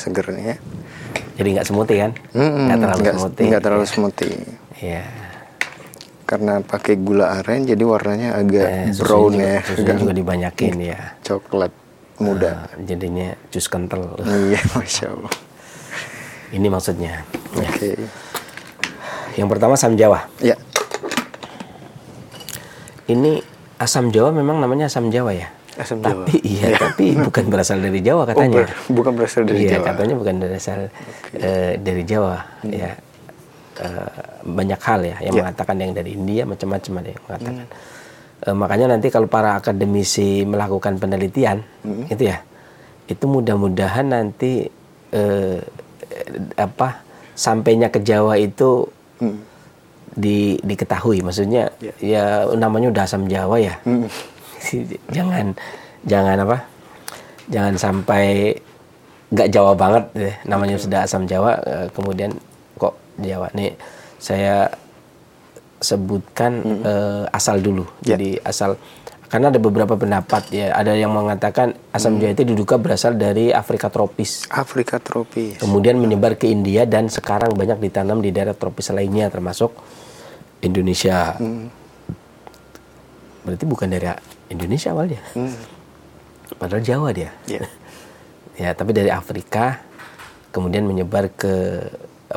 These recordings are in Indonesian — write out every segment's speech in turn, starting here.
segernya. Jadi nggak smoothie kan? Nggak terlalu smoothie. Iya. Karena pakai gula aren jadi warnanya agak brown juga, ya. Susunya juga dibanyakin ya. Coklat muda. Jadinya jus kental. Iya, Masya Allah. Ini maksudnya. Oke. Yang pertama asam jawa. Ya. Ini asam jawa memang namanya asam jawa ya. Asam Jawa. Tapi bukan berasal dari Jawa katanya. Bukan berasal dari Jawa. Katanya bukan berasal dari Jawa. Ya. Banyak hal ya yang mengatakan yang dari India, macam-macam ada yang mengatakan. Makanya nanti kalau para akademisi melakukan penelitian, gitu ya, itu mudah-mudahan nanti sampainya ke Jawa itu diketahui, maksudnya ya namanya udah asam Jawa ya. Jangan sampai nggak Jawa banget deh, namanya sudah asam Jawa, kemudian kok Jawa. Nih saya sebutkan asal dulu. Jadi asal, karena ada beberapa pendapat ya, ada yang mengatakan asam Jawa itu diduga berasal dari Afrika tropis. Kemudian menyebar ke India dan sekarang banyak ditanam di daerah tropis lainnya termasuk Indonesia. Berarti bukan dari Indonesia awalnya. Padahal Jawa dia. Ya, tapi dari Afrika kemudian menyebar ke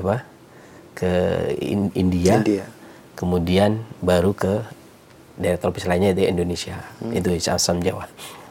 India. Kemudian baru ke daerah tropis lainnya di Indonesia. Itu asam Jawa.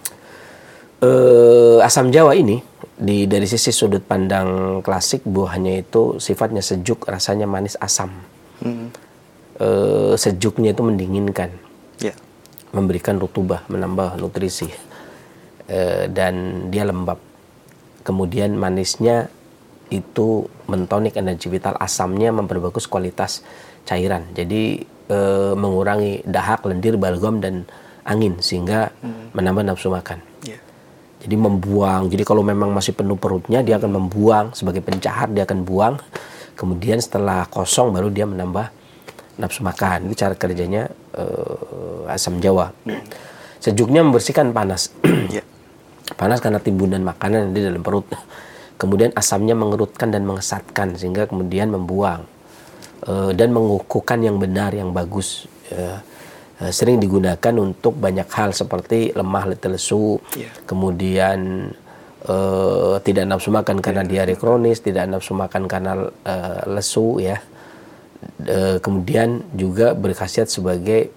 Asam Jawa ini dari sisi sudut pandang klasik, buahnya itu sifatnya sejuk, rasanya manis asam. Sejuknya itu mendinginkan, memberikan rutubah, menambah nutrisi, dan dia lembab. Kemudian manisnya itu mentonik energi vital, asamnya memperbagus kualitas cairan, jadi mengurangi dahak, lendir, balgam dan angin sehingga menambah nafsu makan. Jadi membuang. Jadi kalau memang masih penuh perutnya, dia akan membuang sebagai pencahar, dia akan buang. Kemudian setelah kosong baru dia menambah nafsu makan. Itu cara kerjanya asam Jawa. Sejuknya membersihkan panas. Panas karena timbunan makanan di dalam perut. Kemudian asamnya mengerutkan dan mengesatkan sehingga kemudian membuang dan mengukuhkan yang benar, yang bagus. Sering digunakan untuk banyak hal seperti lemah, letih lesu, kemudian tidak nafsu makan karena diare kronis, tidak nafsu makan karena lesu ya. Kemudian juga berkhasiat sebagai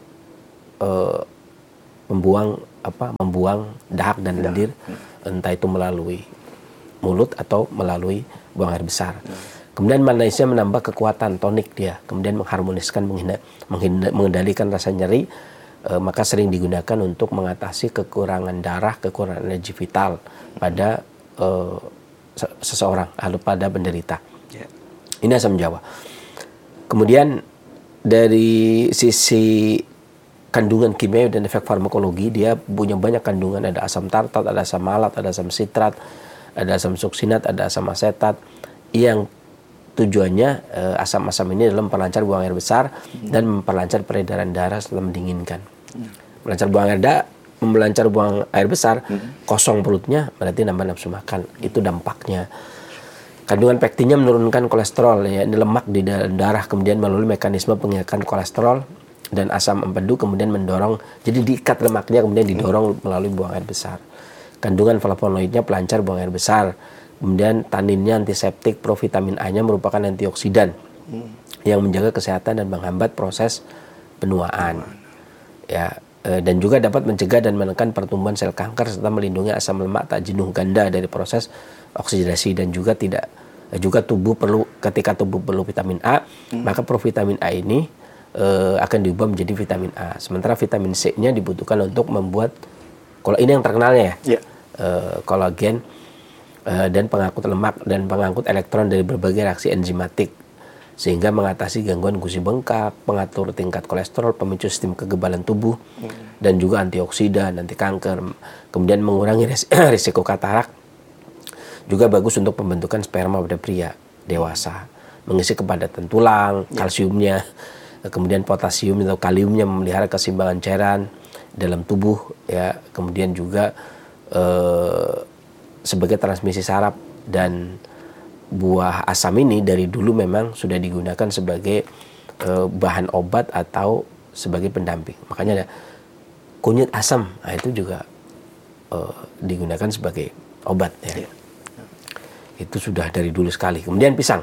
membuang dahak dan lendir, entah itu melalui mulut atau melalui buang air besar. Kemudian manisnya menambah kekuatan, tonik dia. Kemudian mengharmoniskan, mengendalikan rasa nyeri, maka sering digunakan untuk mengatasi kekurangan darah, kekurangan energi vital pada seseorang atau pada penderita. Ini asam Jawa. Kemudian dari sisi kandungan kimia dan efek farmakologi, dia punya banyak kandungan. Ada asam tartat, ada asam malat, ada asam sitrat, ada asam suksinat, ada asam asetat, yang tujuannya asam-asam ini adalah memperlancar buang air besar dan memperlancar peredaran darah setelah mendinginkan. Melancar buang air besar, kosong perutnya, berarti nambah nafsu makan. Itu dampaknya. Kandungan pektinnya menurunkan kolesterol, ya, ini lemak di dalam darah, kemudian melalui mekanisme penggilingan kolesterol dan asam empedu kemudian mendorong, jadi diikat lemaknya kemudian didorong melalui buang air besar. Kandungan flavonoidnya pelancar buang air besar. Kemudian taninnya antiseptik, provitamin A-nya merupakan antioksidan yang menjaga kesehatan dan menghambat proses penuaan. Ya, dan juga dapat mencegah dan menekan pertumbuhan sel kanker serta melindungi asam lemak tak jenuh ganda dari proses oksidasi, dan juga ketika tubuh perlu vitamin A, maka provitamin A ini akan diubah menjadi vitamin A. Sementara vitamin C-nya dibutuhkan untuk membuat, kalau ini yang terkenalnya ya, kolagen dan pengangkut lemak dan pengangkut elektron dari berbagai reaksi enzimatik sehingga mengatasi gangguan gusi bengkak, pengatur tingkat kolesterol, pemicu sistem kekebalan tubuh, dan juga antioksidan, anti kanker, kemudian mengurangi risiko katarak, juga bagus untuk pembentukan sperma pada pria dewasa, mengisi kepadatan tulang, kalsiumnya, kemudian potasium atau kaliumnya memelihara keseimbangan cairan dalam tubuh ya, kemudian juga sebagai transmisi saraf Dan buah asam ini dari dulu memang sudah digunakan sebagai bahan obat atau sebagai pendamping. Makanya ada kunyit asam, nah itu juga digunakan sebagai obat ya. Itu sudah dari dulu sekali. Kemudian pisang.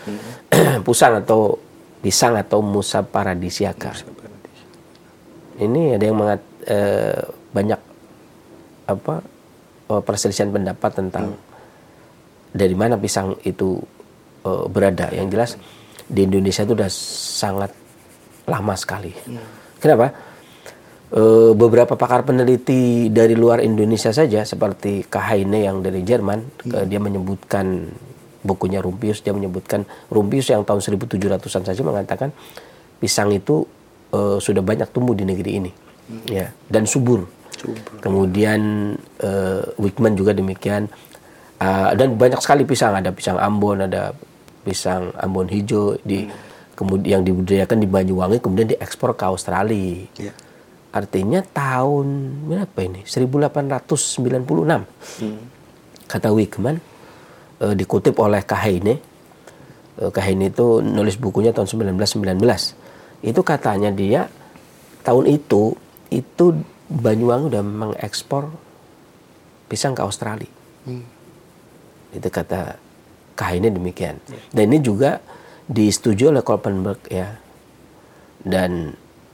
Pisang atau Musa paradisiaca. Ini ada yang banyak perselisihan pendapat tentang dari mana pisang itu berada. Yang jelas di Indonesia itu sudah sangat lama sekali. Kenapa? Beberapa pakar peneliti dari luar Indonesia saja seperti Kahaine yang dari Jerman, dia menyebutkan bukunya Rumpius, dia menyebutkan Rumpius yang tahun 1700-an saja mengatakan pisang itu sudah banyak tumbuh di negeri ini, ya, dan subur. Kemudian Wickman juga demikian, dan banyak sekali pisang, ada pisang Ambon, ada pisang Ambon hijau kemudian yang dibudidayakan di Banyuwangi kemudian diekspor ke Australia. Artinya tahun berapa ini? 1896. Kata Wickman, dikutip oleh Kahaine. Kahaine itu nulis bukunya tahun 1919. Itu katanya dia tahun itu Banyuwangi udah mengekspor pisang ke Australia. Itu kata Kahaine demikian. Dan ini juga disetujui oleh Koppenberg ya. Dan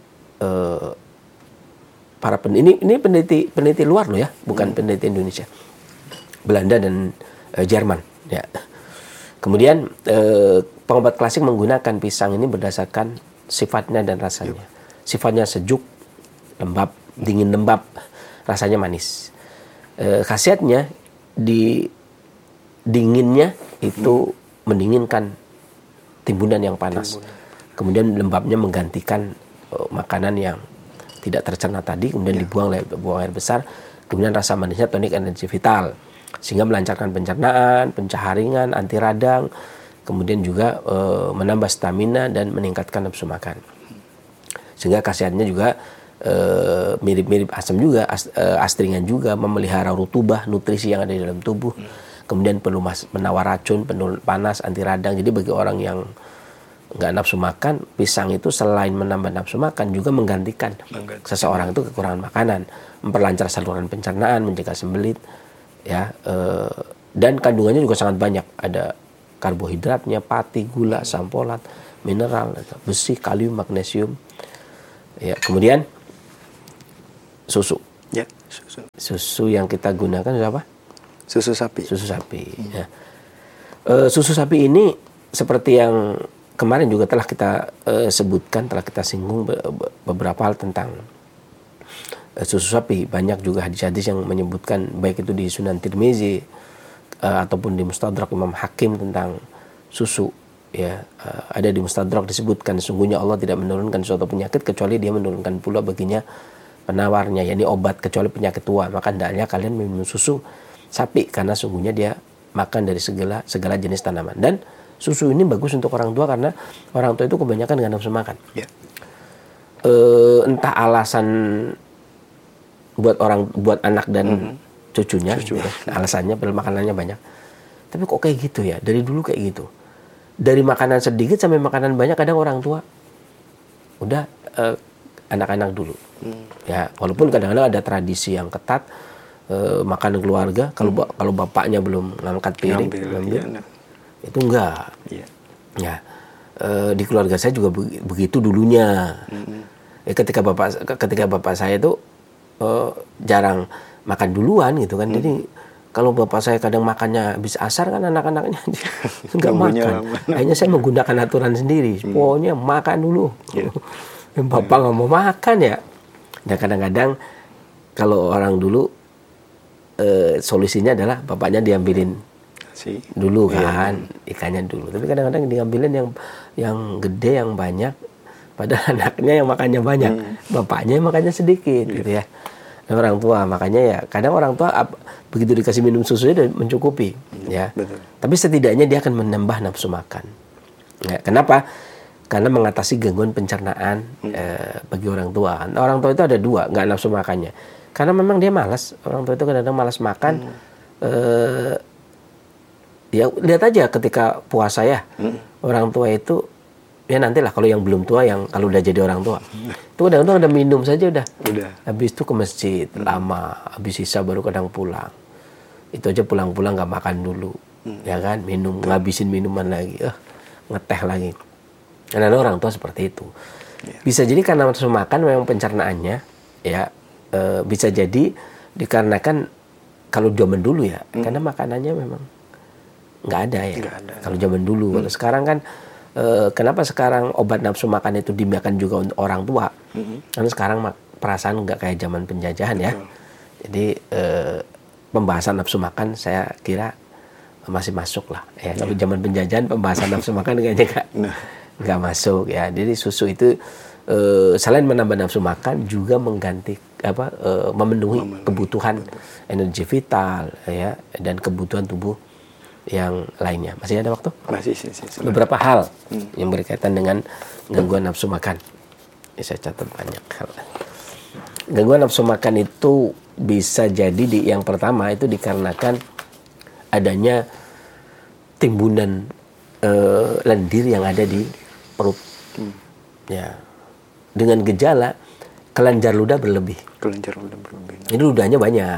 para ini peneliti luar loh ya, bukan peneliti Indonesia, Belanda dan Jerman ya. Kemudian pengobat klasik menggunakan pisang ini berdasarkan sifatnya dan rasanya. Sifatnya sejuk, lembab, dingin lembab, rasanya manis. Khasiatnya di dinginnya itu mendinginkan timbunan yang panas. Kemudian lembabnya menggantikan makanan yang tidak tercerna tadi, kemudian buang air besar, kemudian rasa manisnya tonik energi vital, sehingga melancarkan pencernaan, pencaharingan, anti radang, kemudian juga menambah stamina dan meningkatkan nafsu makan. Sehingga khasiatnya juga mirip-mirip asam juga, astringan juga, memelihara rutubah, nutrisi yang ada di dalam tubuh, kemudian penawar racun, penurun panas, anti radang. Jadi bagi orang yang nggak nafsu makan, pisang itu selain menambah nafsu makan juga menggantikan seseorang itu kekurangan makanan, memperlancar saluran pencernaan, mencegah sembelit, ya. Dan kandungannya juga sangat banyak, ada karbohidratnya, pati, gula, asam folat, mineral, besi, kalium, magnesium. Ya, kemudian susu. Ya, Susu yang kita gunakan apa? Susu sapi. Susu sapi. Ya. Susu sapi ini seperti yang kemarin juga telah kita sebutkan, telah kita singgung beberapa hal tentang susu sapi. Banyak juga hadis-hadis yang menyebutkan, baik itu di Sunan Tirmizi ataupun di Mustadrak Imam Hakim tentang susu. Ya, ada di Mustadrak disebutkan, sungguhnya Allah tidak menurunkan suatu penyakit kecuali Dia menurunkan pula baginya penawarnya, yakni obat kecuali penyakit tua. Maka hendaknya kalian minum susu sapi karena sungguhnya dia makan dari segala jenis tanaman. Dan susu ini bagus untuk orang tua karena orang tua itu kebanyakan nggak nafsu makan. Yeah. Entah alasan buat anak dan cucunya. Alasannya makanannya banyak. Tapi kok kayak gitu ya? Dari dulu kayak gitu. Dari makanan sedikit sampai makanan banyak, kadang orang tua udah anak-anak dulu. Ya, walaupun kadang-kadang ada tradisi yang ketat, makan keluarga. Kalau bapaknya belum ngangkat piring, itu enggak. Yeah. Ya, di keluarga saya juga begitu dulunya. Ketika bapak saya itu jarang makan duluan gitu kan. Jadi kalau bapak saya kadang makannya habis asar kan anak-anaknya enggak makan. Akhirnya saya menggunakan aturan sendiri. Pokoknya makan dulu. Yeah. Bapak nggak mau makan ya. Dan kadang-kadang kalau orang dulu solusinya adalah bapaknya diambilin dulu kan, ikannya dulu. Tapi kadang-kadang diambilin yang gede, yang banyak, padahal anaknya yang makannya banyak, bapaknya yang makannya sedikit gitu ya. Dan orang tua makanya ya kadang orang tua begitu dikasih minum susunya udah mencukupi ya. Betul. Tapi setidaknya dia akan menambah nafsu makan. Ya, kenapa? Karena mengatasi gangguan pencernaan bagi orang tua. Orang tua itu ada dua, nggak nafsu makannya. Karena memang dia malas. Orang tua itu kadang-kadang malas makan. Ya lihat aja ketika puasa ya, orang tua itu ya nantilah kalau yang belum tua, yang kalau udah jadi orang tua itu kadang-kadang ada minum saja udah. Habis itu ke masjid lama, habis sisa baru kadang pulang. Itu aja pulang-pulang nggak makan dulu, ya kan, minum, ngabisin minuman lagi, ngeteh lagi. Dan ada orang tua seperti itu. Bisa jadi karena nafsu makan memang pencernaannya ya, bisa jadi dikarenakan kalau zaman dulu ya, karena makanannya memang nggak ada ya. Kalau zaman dulu, kalau sekarang kan kenapa sekarang obat nafsu makan itu dimakan juga untuk orang tua? Karena sekarang perasaan nggak kayak zaman penjajahan ya. Jadi pembahasan nafsu makan saya kira masih masuk lah ya. Tapi zaman penjajahan pembahasan nafsu makan kayaknya nggak masuk ya. Jadi susu itu selain menambah nafsu makan juga mengganti memenuhi kebutuhan energi vital ya, dan kebutuhan tubuh yang lainnya. Masih ada waktu? Masih. Beberapa hal yang berkaitan dengan gangguan nafsu makan. Ini saya catat banyak hal. Gangguan nafsu makan itu bisa jadi yang pertama itu dikarenakan adanya timbunan lendir yang ada di perut. Ya. Dengan gejala kelenjar ludah berlebih. Jadi ludahnya banyak.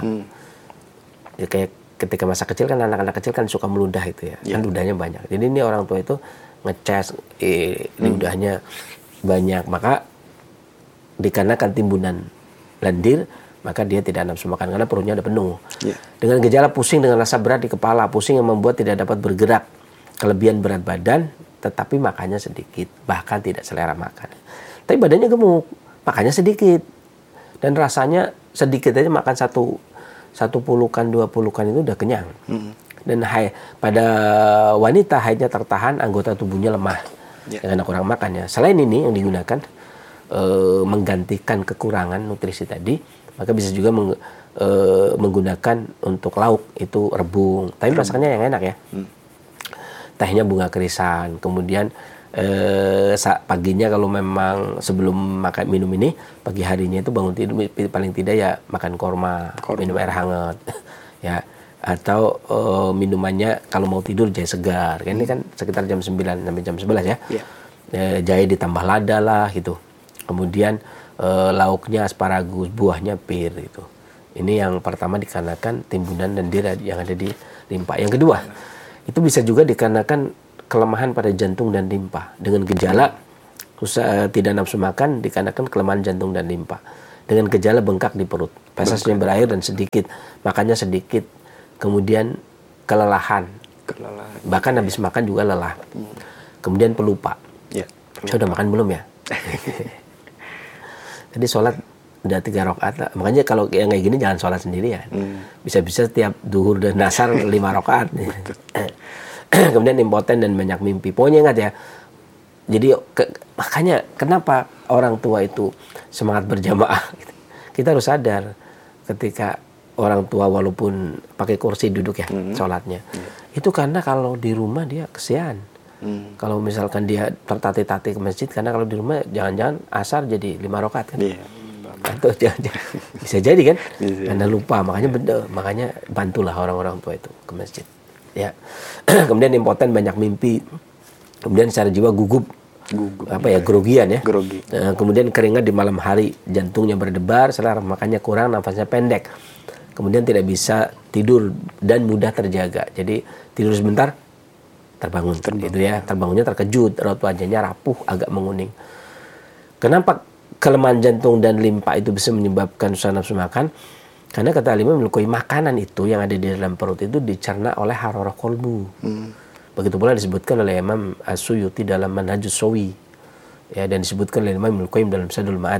Ya, kayak ketika masa kecil kan anak-anak kecil kan suka meludah itu ya. Kan ludahnya banyak. Jadi ini orang tua itu ngecas ludahnya banyak, maka dikarenakan timbunan lendir, maka dia tidak nafsu makan karena perutnya ada penuh. Dengan gejala pusing dengan rasa berat di kepala, pusing yang membuat tidak dapat bergerak, kelebihan berat badan, tetapi makannya sedikit, bahkan tidak selera makan. Tapi badannya gemuk, makannya sedikit, dan rasanya sedikit aja makan satu pulukan, 2 pulukan itu udah kenyang. Dan pada wanita haidnya tertahan, anggota tubuhnya lemah karena kurang makannya. Selain ini yang digunakan menggantikan kekurangan nutrisi tadi, maka bisa juga menggunakan untuk lauk itu rebung. Tapi masakannya yang enak ya. Tehnya bunga krisan. Kemudian paginya kalau memang sebelum makan minum ini, pagi harinya itu bangun tidur paling tidak ya makan korma. Minum air hangat. Ya, atau minumannya kalau mau tidur jahe segar. Ini kan sekitar jam 9 sampai jam 11 ya. Jahe ditambah lada lah gitu. Kemudian lauknya asparagus, buahnya pir gitu. Ini yang pertama dikarenakan timbunan lendir yang ada di limpa. Yang kedua, itu bisa juga dikarenakan kelemahan pada jantung dan limpa. Dengan gejala tidak nafsu makan dikarenakan kelemahan jantung dan limpa. Dengan gejala bengkak di perut, fesesnya berair dan sedikit, makannya sedikit. Kemudian kelelahan. Bahkan habis makan juga lelah. Kemudian pelupa. Saya udah makan belum ya? Jadi sholat udah 3 rakaat. Makanya kalau yang kayak gini jangan sholat sendirian. Bisa-bisa tiap duhur dan asar 5 rakaat. Kemudian impoten dan banyak mimpi. Pokoknya ingat ya. Jadi makanya kenapa orang tua itu semangat berjamaah. Kita harus sadar ketika orang tua walaupun pakai kursi duduk ya sholatnya. Itu karena kalau di rumah dia kesian. Kalau misalkan dia tertatih-tatih ke masjid, karena kalau di rumah jangan-jangan asar jadi 5 rakaat kan. Atau jangan-jangan bisa jadi kan. Anda lupa, makanya bantulah orang-orang tua itu ke masjid. Ya. Kemudian impoten, banyak mimpi. Kemudian secara jiwa gugup. Grogian ya. Kemudian keringat di malam hari, jantungnya berdebar, selera makannya kurang, nafasnya pendek. Kemudian tidak bisa tidur dan mudah terjaga. Jadi tidur sebentar terbangun. Itu ya, terbangunnya terkejut, raut wajahnya rapuh, agak menguning. Kenapa kelemahan jantung dan limpa itu bisa menyebabkan susah nafsu makan? Karena kata alimah melukai makanan itu yang ada di dalam perut itu dicerna oleh hararah kolbu. Begitu pula disebutkan oleh Imam As-Suyuti dalam Manhajus Sawi. Ya, dan disebutkan oleh Imam Al-Qayyim dalam Zadul Ma'ad.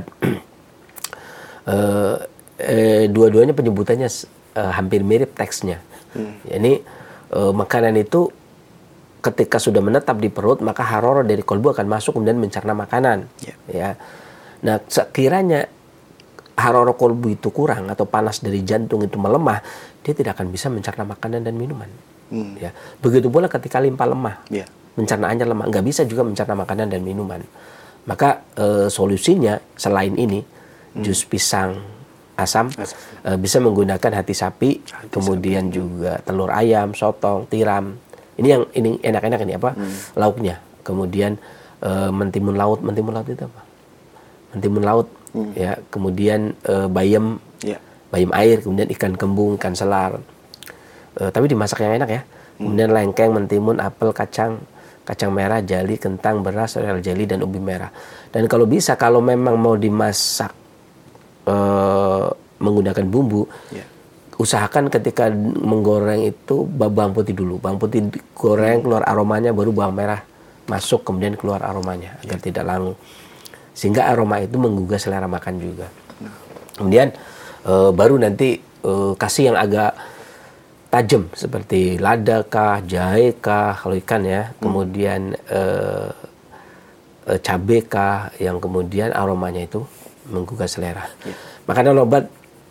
Dua-duanya penyebutannya hampir mirip teksnya. Ini makanan itu ketika sudah menetap di perut, maka hararah dari kolbu akan masuk kemudian mencerna makanan. Ya. Nah, sekiranya hararah kolbu itu kurang atau panas dari jantung itu melemah, dia tidak akan bisa mencerna makanan dan minuman. Ya. Begitu pula ketika limpa lemah, pencernaannya lemah, nggak bisa juga mencerna makanan dan minuman. Maka solusinya selain ini, jus pisang asam, bisa menggunakan hati sapi, kemudian juga telur ayam, sotong, tiram, ini enak-enak ini apa? Lauknya. Kemudian mentimun laut itu apa? Mentimun laut ya, kemudian bayam air, kemudian ikan kembung, ikan selar. Tapi dimasak yang enak ya. Kemudian lengkeng, mentimun, apel, kacang merah, jali, kentang, beras, sereal jeli, dan ubi merah. Dan kalau bisa, kalau memang mau dimasak menggunakan bumbu, usahakan ketika menggoreng itu bawang putih dulu. Bawang putih goreng, keluar aromanya, baru bawang merah masuk, kemudian keluar aromanya agar tidak langu. Sehingga aroma itu menggugah selera makan juga. Kemudian baru nanti kasih yang agak tajam seperti lada kah, jahe kah, kalau ikan ya. Kemudian cabai kah, yang kemudian aromanya itu menggugah selera. Makanan obat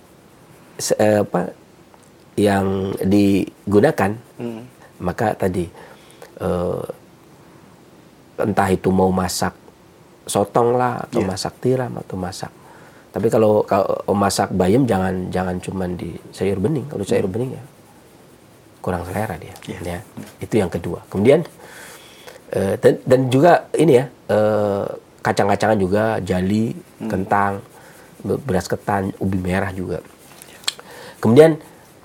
yang digunakan, maka tadi entah itu mau masak sotong lah, atau masak tiram, atau masak. Tapi kalau masak bayam jangan cuma di sayur bening. Kalau sayur bening ya kurang selera dia. Ya. Itu yang kedua. Kemudian dan juga ini ya, kacang-kacangan juga, jali, kentang, beras ketan, ubi merah juga. Kemudian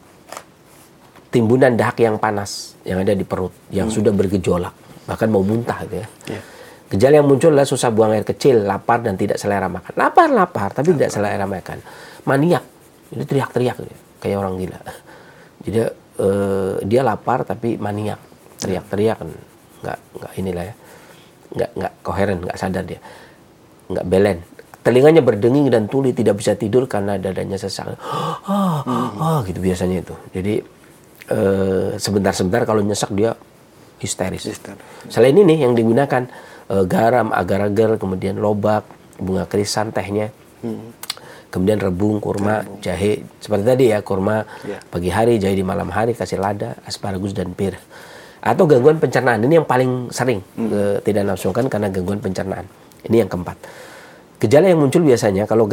timbunan dahak yang panas yang ada di perut, yang sudah bergejolak, bahkan mau muntah gitu ya. Gejala yang muncul adalah susah buang air kecil, lapar, dan tidak selera makan. Lapar, tapi tidak selera makan. Maniak, itu teriak-teriak gitu, kayak orang gila. Jadi dia lapar tapi maniak, teriak-teriak, nggak inilah ya, nggak koheren, nggak sadar dia, nggak belen. Telinganya berdenging dan tuli, tidak bisa tidur karena dadanya sesak. Gitu biasanya itu. Jadi sebentar-sebentar kalau nyesak dia histeris. Selain ini yang digunakan garam, agar-agar, kemudian lobak, bunga krisan, tehnya. Kemudian rebung, kurma, jahe. Seperti tadi ya, kurma pagi hari, jahe di malam hari, kasih lada, asparagus, dan pir. Atau gangguan pencernaan. Ini yang paling sering tidak nafsu makan karena gangguan pencernaan. Ini yang keempat. Gejala yang muncul biasanya kalau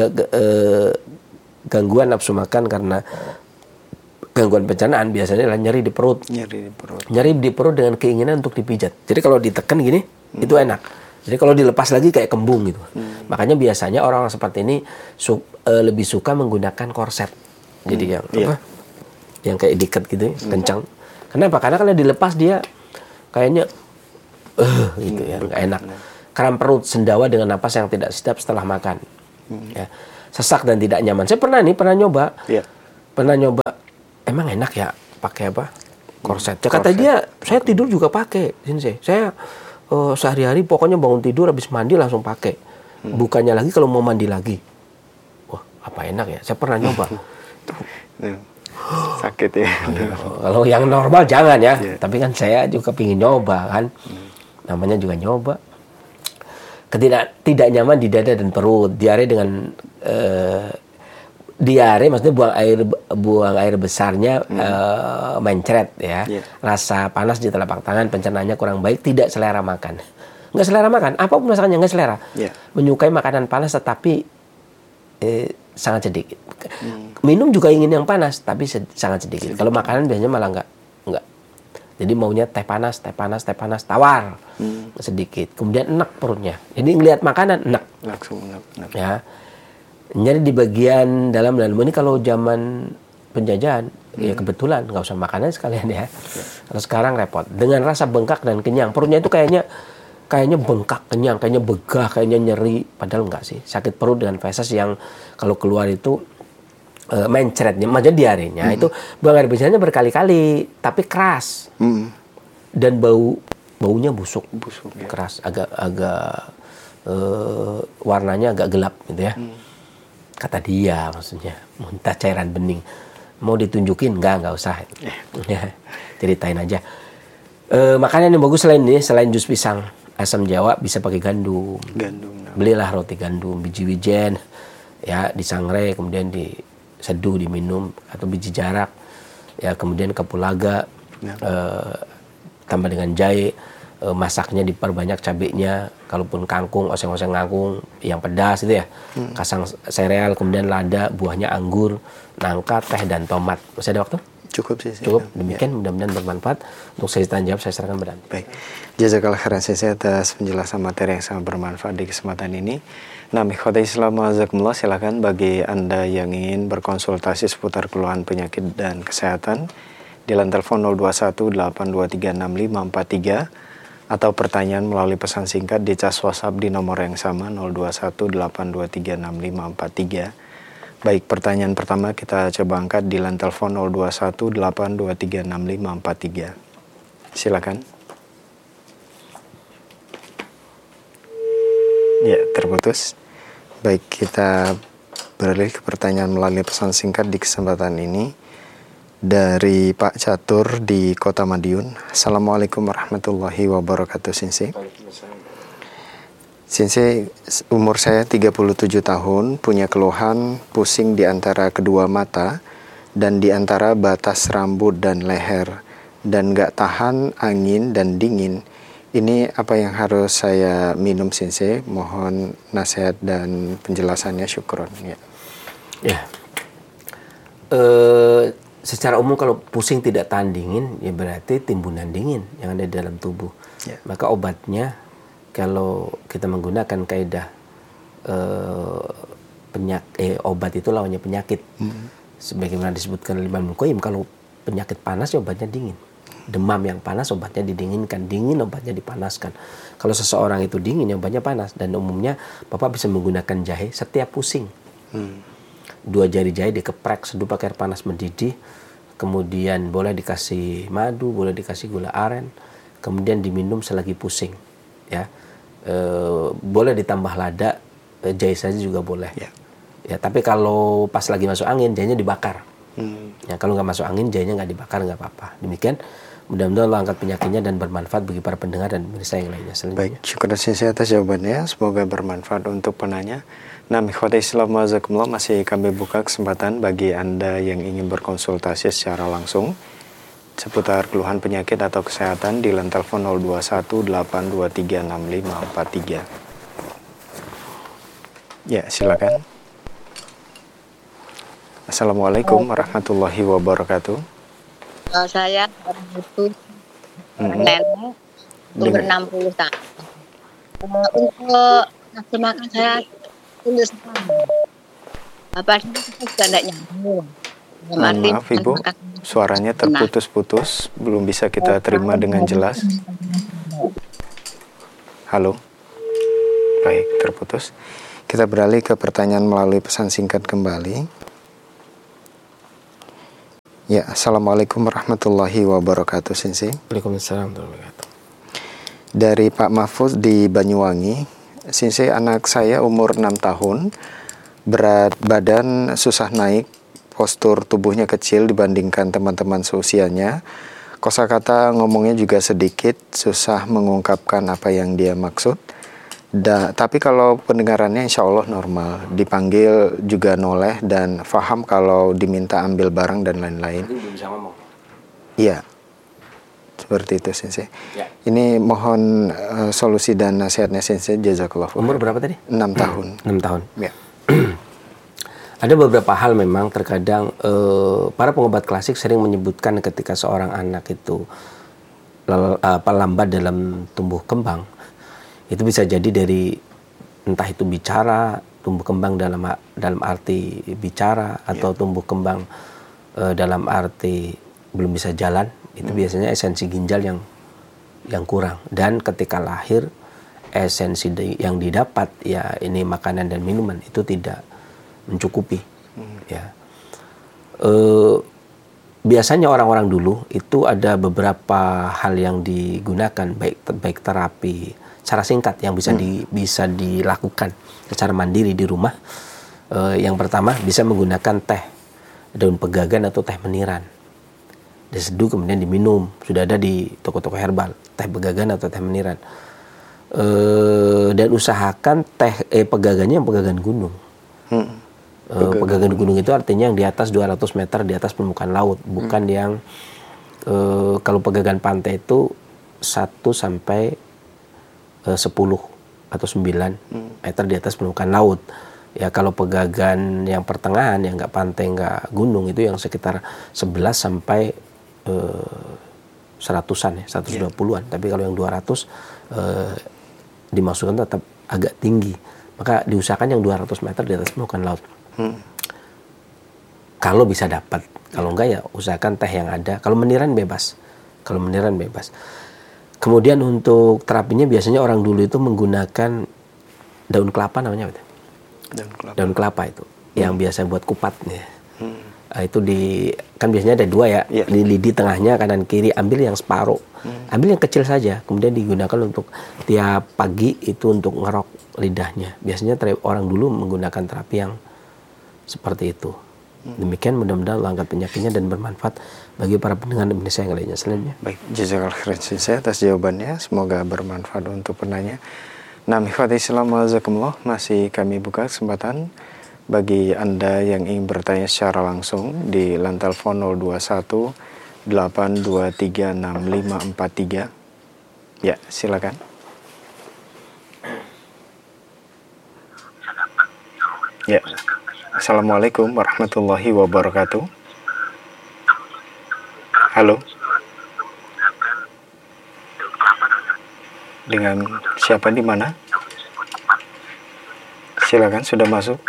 gangguan nafsu makan karena gangguan pencernaan biasanya adalah nyeri di perut. Nyeri di perut dengan keinginan untuk dipijat. Jadi kalau ditekan gini, itu enak. Jadi kalau dilepas lagi kayak kembung gitu. Makanya biasanya orang-orang seperti ini lebih suka menggunakan korset. Jadi yang kayak diikat gitu, kencang. Kenapa? Karena kalau dilepas dia kayaknya gitu ya, nggak enak. Kram perut, sendawa dengan napas yang tidak sedap setelah makan. Ya. Sesak dan tidak nyaman. Saya pernah nyoba. Pernah nyoba. Emang enak ya pakai apa? Korset. Kata dia, saya tidur juga pakai. Saya sehari-hari pokoknya bangun tidur habis mandi langsung pakai. Bukannya lagi kalau mau mandi lagi. Wah, apa enak ya? Saya pernah nyoba. Sakit ya. Kalau yang normal jangan ya. Tapi kan saya juga pingin nyoba kan. Namanya juga nyoba. Tidak nyaman di dada dan perut, diare dengan diare maksudnya buang air besarnya mencret ya. Rasa panas di telapak tangan, pencernaannya kurang baik, tidak selera makan. Nggak selera makan, apapun masakannya nggak selera. Menyukai makanan panas tetapi sangat sedikit. Minum juga ingin yang panas tapi sangat sedikit. Kalau makanan biasanya malah nggak. Jadi maunya teh panas, tawar sedikit. Kemudian enak perutnya. Jadi ngelihat makanan enak. Langsung enak. Ya. Nyari di bagian dalam ini kalau zaman penjajahan ya kebetulan nggak usah makanan sekalian ya. Kalau sekarang repot. Dengan rasa bengkak dan kenyang. Perutnya itu kayaknya bengkak, kenyang, kayaknya begah, kayaknya nyeri. Padahal enggak sih. Sakit perut dengan feses yang kalau keluar itu mencretnya, macam diarenya itu buang air besarnya berkali-kali, tapi keras dan baunya busuk ya. Keras, agak warnanya agak gelap gitu ya. Kata dia maksudnya muntah cairan bening. Mau ditunjukin nggak usah. Ya, ceritain aja. Makanan yang bagus selain jus pisang asam Jawa bisa pakai gandum. Belilah roti gandum, biji wijen ya disangrai kemudian diseduh diminum, atau biji jarak ya, kemudian kapulaga tambah dengan jahe, masaknya diperbanyak cabenya, kalaupun kangkung oseng-oseng kangkung yang pedas itu ya, kasang sereal, kemudian lada, buahnya anggur, nangka, teh, dan tomat. Masih ada waktu? Cukup sih. Cukup. Demikian mudah-mudahan bermanfaat. Untuk saya tanya jawab, saya serahkan berani. Baik. Jazakallah khairan sensei atas penjelasan materi yang sangat bermanfaat di kesempatan ini. Nah, ikhwati Islam azakumullah, silakan bagi Anda yang ingin berkonsultasi seputar keluhan penyakit dan kesehatan di line telepon 0218236543 atau pertanyaan melalui pesan singkat di cas WhatsApp di nomor yang sama 0218236543. Baik, pertanyaan pertama kita coba angkat di line telepon 0218236543. Silakan. Ya, terputus. Baik, kita beralih ke pertanyaan melalui pesan singkat di kesempatan ini dari Pak Catur di Kota Madiun. Assalamualaikum warahmatullahi wabarakatuh, Sensei. Sensei, umur saya 37 tahun, punya keluhan pusing di antara kedua mata dan di antara batas rambut dan leher, dan gak tahan angin dan dingin. Ini apa yang harus saya minum, Sensei? Mohon nasihat dan penjelasannya, syukron. Ya. Secara umum kalau pusing tidak tahan dingin, ya berarti timbunan dingin yang ada di dalam tubuh. Ya. Maka obatnya, kalau kita menggunakan kaidah obat itu lawannya penyakit. Sebagaimana disebutkan oleh Imam Qayyim, kalau penyakit panas ya obatnya dingin. Demam yang panas obatnya didinginkan, dingin obatnya dipanaskan. Kalau seseorang itu dingin ya obatnya panas. Dan umumnya Bapak bisa menggunakan jahe setiap pusing. 2 jari jahe dikeprek, seduh pakai air panas mendidih. Kemudian boleh dikasih madu, boleh dikasih gula aren. Kemudian diminum selagi pusing. Ya. Boleh ditambah lada, jahe saja juga boleh. Ya, tapi kalau pas lagi masuk angin, jahenya dibakar. Ya, kalau nggak masuk angin, jahenya nggak dibakar, nggak apa-apa. Demikian, mudah-mudahan Allah angkat penyakitnya dan bermanfaat bagi para pendengar dan pemirsa yang lainnya. Baik, syukur saya atas jawabannya. Semoga bermanfaat untuk penanya. Nah, ikhwati Islam wazakumullah, masih kami buka kesempatan bagi Anda yang ingin berkonsultasi secara langsung seputar keluhan penyakit atau kesehatan di line telepon 0218236543. Ya, silakan. Assalamualaikum warahmatullahi wabarakatuh. Saya itu nenek umur 60 tahun. Untuk nafsu makan saya tulus sekali. Bapak juga tidak nyambung. Maaf Ibu, suaranya terputus-putus, belum bisa kita terima dengan jelas. Halo? Baik, terputus. Kita beralih ke pertanyaan melalui pesan singkat kembali. Ya, Assalamualaikum warahmatullahi wabarakatuh, Sensei. Waalaikumsalam warahmatullahi wabarakatuh. Dari Pak Mahfuz di Banyuwangi. Sensei, anak saya umur 6 tahun, berat badan susah naik, postur tubuhnya kecil dibandingkan teman-teman seusianya. Kosakata ngomongnya juga sedikit, susah mengungkapkan apa yang dia maksud. Tapi kalau pendengarannya insya Allah normal, dipanggil juga noleh dan faham kalau diminta ambil barang dan lain-lain. Belum bisa ngomong. Iya, seperti itu Sensei. Ya. Ini mohon solusi dan nasihatnya Sensei, jazakallah. Umur berapa tadi? 6 tahun. 6 tahun. Ya. Ada beberapa hal memang terkadang para pengobat klasik sering menyebutkan ketika seorang anak itu lambat dalam tumbuh kembang. Itu bisa jadi dari entah itu bicara, tumbuh kembang dalam arti bicara atau tumbuh kembang dalam arti belum bisa jalan. Itu biasanya esensi ginjal yang kurang. Dan ketika lahir esensi yang didapat ya ini makanan dan minuman itu tidak mencukupi. Ya. Biasanya orang-orang dulu itu ada beberapa hal yang digunakan baik terapi cara singkat yang bisa dilakukan secara mandiri di rumah. Yang pertama bisa menggunakan teh daun pegagan atau teh meniran. Diseduh kemudian diminum. Sudah ada di toko-toko herbal teh pegagan atau teh meniran. Dan usahakan teh pegagannya yang pegagan gunung. Pegagan gunung itu artinya yang di atas 200 meter di atas permukaan laut, bukan yang kalau pegagan pantai itu 1 sampai 10 atau 9 meter di atas permukaan laut. Ya kalau pegagan yang pertengahan, yang nggak pantai, nggak gunung, itu yang sekitar 11 sampai 100-an ya, 120-an. Tapi kalau yang 200 dimasukkan tetap agak tinggi. Maka diusahakan yang 200 meter di atas permukaan laut. Kalau bisa dapat. Kalau enggak ya usahakan teh yang ada. Kalau meniran bebas. Kemudian untuk terapinya biasanya orang dulu itu menggunakan daun kelapa namanya apa? Daun kelapa itu yang biasa buat kupat ya. Itu kan biasanya ada 2 ya, di lidi tengahnya kanan kiri, ambil yang separuh, ambil yang kecil saja, kemudian digunakan untuk tiap pagi itu untuk ngerok lidahnya. Biasanya orang dulu menggunakan terapi yang seperti itu. Demikian, mudah-mudahan Allah angkat penyakitnya dan bermanfaat bagi para pendengar Indonesia yang lainnya. Selanjutnya. Baik, jazakallahu khairan saya atas jawabannya, semoga bermanfaat untuk penanya. Nah, ikhwati Islam wajazakumullah, masih kami buka kesempatan bagi Anda yang ingin bertanya secara langsung di line telepon 021 823 6543. Ya, silakan. Ya. Assalamualaikum warahmatullahi wabarakatuh. Halo. Dengan siapa, di mana? Silakan, sudah masuk.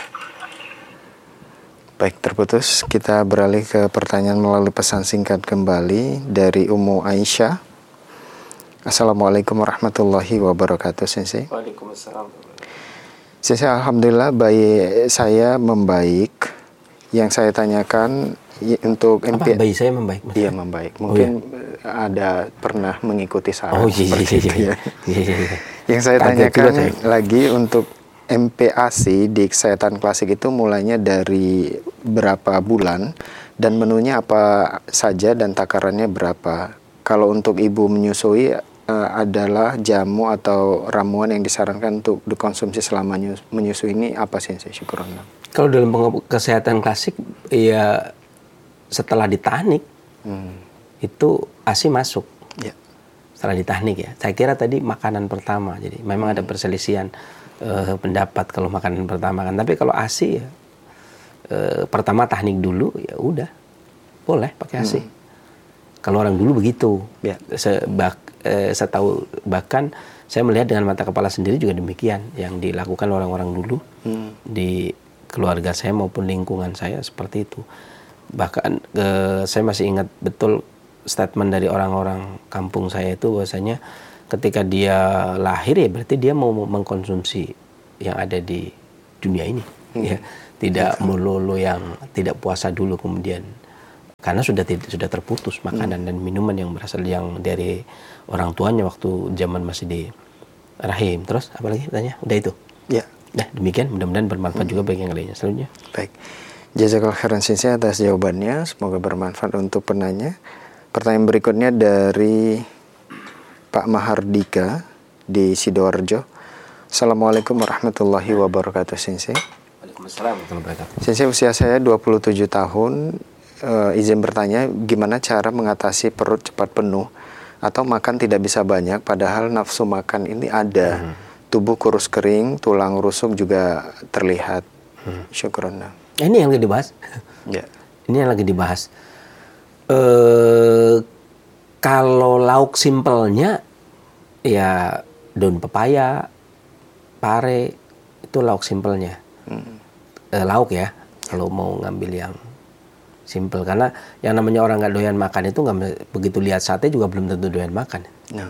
Baik, terputus. Kita beralih ke pertanyaan melalui pesan singkat kembali dari Ummu Aisyah. Assalamualaikum warahmatullahi wabarakatuh, Sensei. Waalaikumsalam. Sensei, alhamdulillah bayi saya membaik. Yang saya tanyakan untuk MP. Bayi saya membaik? Iya, membaik. Mungkin ada pernah mengikuti saran seperti itu ya. Yang saya tanyakan lagi untuk MPASI di kesehatan klasik itu mulainya dari berapa bulan dan menunya apa saja dan takarannya berapa. Kalau untuk ibu menyusui adalah jamu atau ramuan yang disarankan untuk dikonsumsi selama menyusui ini apa sih? Syukuran. Kalau dalam kesehatan klasik ya setelah ditahnik itu ASI masuk. Ya. Setelah ditahnik ya. Saya kira tadi makanan pertama. Jadi memang ada perselisihan pendapat kalau makanan pertama kan. Tapi kalau ASI ya pertama tahnik dulu ya udah boleh pakai ASI. Kalau orang dulu begitu. Ya. Saya tahu, bahkan saya melihat dengan mata kepala sendiri juga demikian yang dilakukan orang-orang dulu di keluarga saya maupun lingkungan saya seperti itu. Bahkan saya masih ingat betul statement dari orang-orang kampung saya itu bahwasanya ketika dia lahir ya berarti dia mau mengkonsumsi yang ada di dunia ini ya, tidak melulu yang tidak puasa dulu kemudian karena sudah terputus makanan dan minuman yang berasal yang dari orang tuanya waktu zaman masih di rahim. Terus apalagi tanya? Udah itu? Ya. Nah, demikian mudah-mudahan bermanfaat juga bagi yang lainnya. Selanjutnya. Baik. Jazakallahu khairan Sensei atas jawabannya. Semoga bermanfaat untuk penanya. Pertanyaan berikutnya dari Pak Mahardika di Sidoarjo. Assalamualaikum warahmatullahi wabarakatuh, Sensei. Waalaikumsalam warahmatullahi wabarakatuh. Sensei, usia saya 27 tahun. Izin bertanya, gimana cara mengatasi perut cepat penuh atau makan tidak bisa banyak padahal nafsu makan ini ada. Tubuh kurus kering, tulang rusuk juga terlihat. Syukron. Ini yang lagi dibahas. Ya. Ini yang lagi dibahas. Kalau lauk simpelnya ya daun pepaya, pare, itu lauk simpelnya. Lauk ya, kalau mau ngambil yang simpel. Karena yang namanya orang nggak doyan makan itu nggak begitu lihat sate juga belum tentu doyan makan. Ya.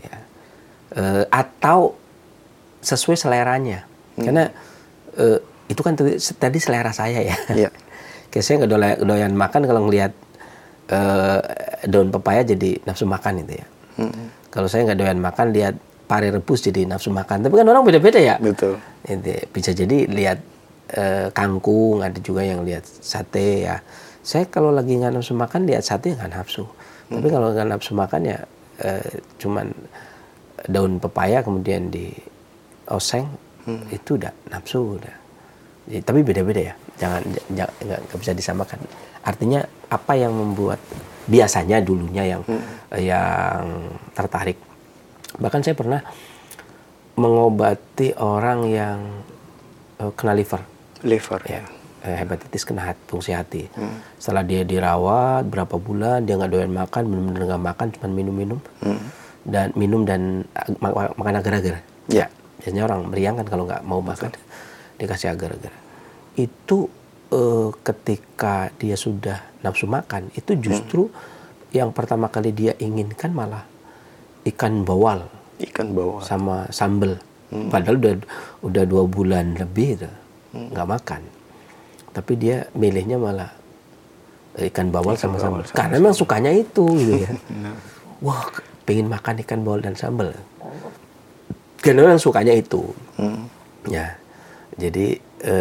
Atau sesuai seleranya. Karena itu kan tadi selera saya ya. Kayak saya nggak doyan makan kalau ngelihat daun pepaya jadi nafsu makan itu ya. Kalau saya nggak doyan makan lihat pare rebus jadi nafsu makan. Tapi kan orang beda-beda ya. Betul. Bisa jadi lihat kangkung, ada juga yang lihat sate ya. Saya kalau lagi nggak nafsu makan lihat sate nggak nafsu. Tapi kalau nggak nafsu makan ya cuman daun pepaya kemudian di oseng itu udah nafsu udah. Tapi beda-beda ya. Jangan nggak bisa disamakan. Artinya apa yang membuat biasanya dulunya yang tertarik. Bahkan saya pernah mengobati orang yang kena liver. Ya. Hepatitis kena fungsi hati. Setelah dia dirawat berapa bulan, dia nggak doyan makan, benar-benar nggak makan, cuma minum dan makan agar-agar. Ya. Biasanya orang meriang kan kalau nggak mau makan, dikasih agar-agar. Itu ketika dia sudah nafsu makan, itu justru yang pertama kali dia inginkan malah ikan bawal sama sambal. Padahal udah 2 bulan lebih itu nggak makan, tapi dia milihnya malah ikan bawal sama sambal karena memang sukanya itu gitu ya. Wah, pengen makan ikan bawal dan sambal karena memang sukanya itu. Ya, jadi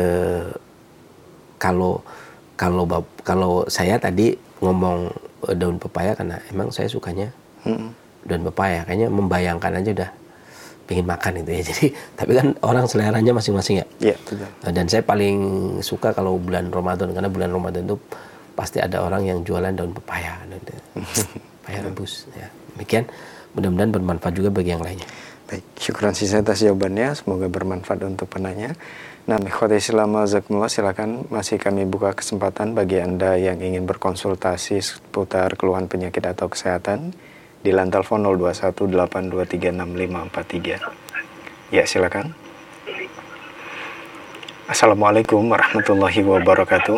kalau saya tadi ngomong daun pepaya karena emang saya sukanya daun pepaya, kayaknya membayangkan aja udah pengen makan itu ya. Jadi tapi kan orang seleranya masing-masing ya. Iya, betul. Dan saya paling suka kalau bulan Ramadan, karena bulan Ramadan itu pasti ada orang yang jualan daun pepaya, pepaya rebus ya. Demikian, mudah-mudahan bermanfaat juga bagi yang lainnya. Baik, syukran sisa atas jawabannya, semoga bermanfaat untuk penanya. Nah, ikhwati Islam azakumullah, silakan masih kami buka kesempatan bagi Anda yang ingin berkonsultasi seputar keluhan penyakit atau kesehatan di line telepon 0218236543. Ya, silakan. Assalamualaikum warahmatullahi wabarakatuh.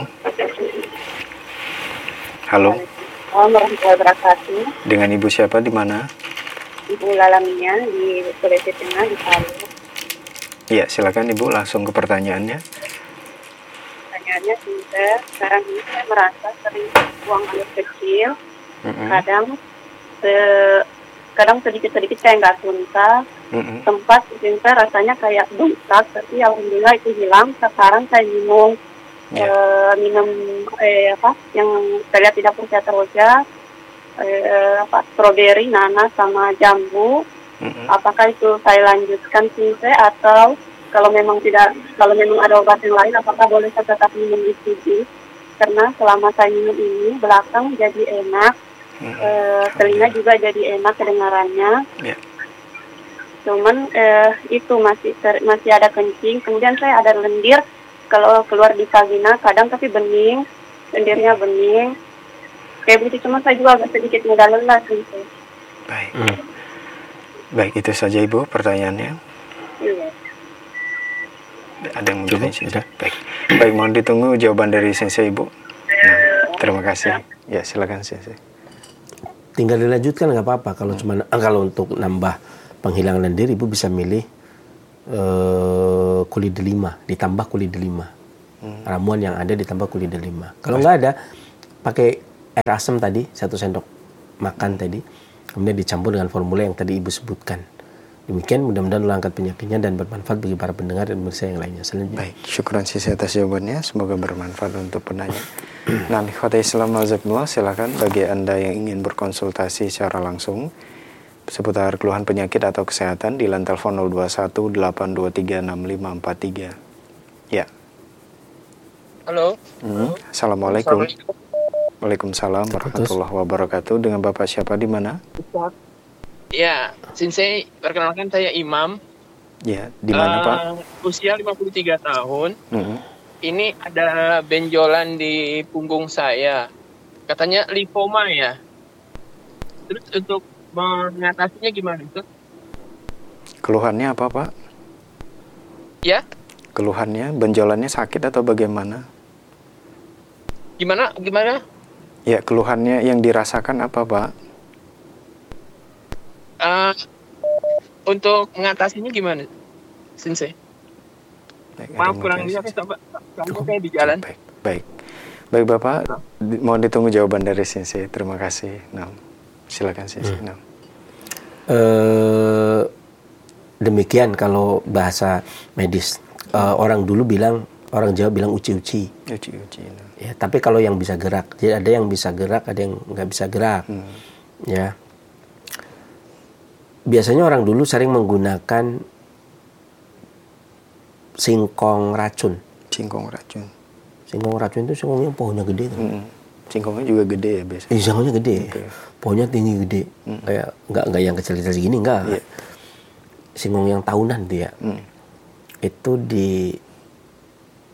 Halo. Warahmatullahi wabarakatuh. Dengan Ibu siapa, di mana? Ibu Lalaminya di Sulawesi Tengah, di Palu. Iya, silakan Ibu, langsung ke pertanyaannya. Pertanyaannya sekarang ini saya merasa sering buang air kecil. Kadang sedikit-sedikit kayak nggak tuntas. Tempat saya rasanya kayak bengkak, tapi alhamdulillah itu hilang. Sekarang saya minum yang saya lihat tidak punya terusnya, strawberry, nanas sama jambu. Apakah itu saya lanjutkan sih atau kalau memang ada obat yang lain, apakah boleh saya tetap minum itu? Karena selama saya minum ini belakang jadi enak, telinga juga jadi enak kedengarannya. Cuman itu masih ada kencing. Kemudian saya ada lendir kalau keluar di vagina, kadang tapi bening, lendirnya bening. Kayak begitu, cuma saya juga agak sedikit mudah lelah gitu. Baik, itu saja Ibu pertanyaannya. Iya. Ada yang mau sudah? Baik, mohon ditunggu jawaban dari Sensei Ibu. Nah, terima kasih. Ya, silakan Sensei. Tinggal dilanjutkan nggak apa-apa. Kalau untuk nambah penghilangan lendir, Ibu bisa milih kulit delima, ditambah kulit delima. Ramuan yang ada ditambah kulit delima. Kalau nggak ada, pakai air asam tadi, 1 sendok makan tadi, kemudian dicampur dengan formula yang tadi Ibu sebutkan. Demikian, mudah-mudahan Allah angkat penyakitnya dan bermanfaat bagi para pendengar dan pemirsa yang lainnya. Selanjutnya. Baik, syukran sisa atas jawabannya, semoga bermanfaat untuk penanya. Nah, ikhwati Islam azakumullah, silakan bagi Anda yang ingin berkonsultasi secara langsung seputar keluhan penyakit atau kesehatan di line telepon 0218236543. Ya. Halo. Assalamualaikum. Waalaikumsalam warahmatullahi wabarakatuh. Dengan Bapak siapa, di mana? Ya, Sensei, perkenalkan saya Imam. Ya, di mana Pak? Usia 53 tahun. Ini ada benjolan di punggung saya. Katanya lipoma ya. Terus untuk mengatasinya gimana itu? Keluhannya apa Pak? Ya? Keluhannya, benjolannya sakit atau bagaimana? Gimana? Ya, keluhannya yang dirasakan apa Pak? Untuk mengatasinya gimana, Sensei? Maaf, kurang bisa saya di jalan. Baik Bapak, mohon ditunggu jawaban dari Sensei. Terima kasih. Nah, silakan Sensei. Demikian kalau bahasa medis. Orang Jawa bilang uci-uci. Ya, tapi kalau yang bisa gerak, jadi ada yang bisa gerak, ada yang nggak bisa gerak. Ya. Biasanya orang dulu sering menggunakan singkong racun. Singkong racun itu singkongnya pohonnya gede. Singkongnya juga gede ya biasanya. Singkongnya gede. Okay. Pohonnya tinggi gede. Kayak nggak yang kecil-kecil segini enggak. Yeah. Singkong yang tahunan dia. Itu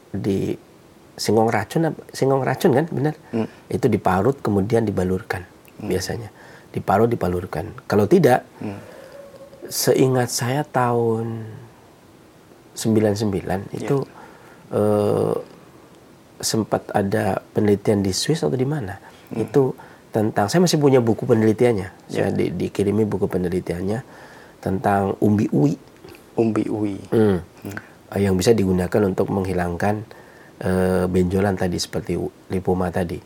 di singkong racun kan, benar? Itu diparut kemudian dibalurkan biasanya. Diparut dibalurkan. Kalau tidak, seingat saya tahun 99 itu sempat ada penelitian di Swiss atau di mana. Itu tentang, saya masih punya buku penelitiannya. Saya dikirimi buku penelitiannya tentang umbi uwi. Yang bisa digunakan untuk menghilangkan benjolan tadi seperti lipoma tadi.